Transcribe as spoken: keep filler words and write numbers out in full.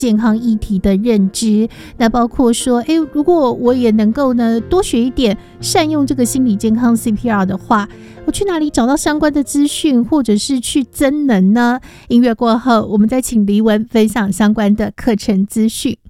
健康议题的认知，那包括说，诶，如果我也能够呢多学一点，善用这个心理健康 C P R 的话，我去哪里找到相关的资讯，或者是去增能呢？音乐过后，我们再请黎文分享相关的课程资讯。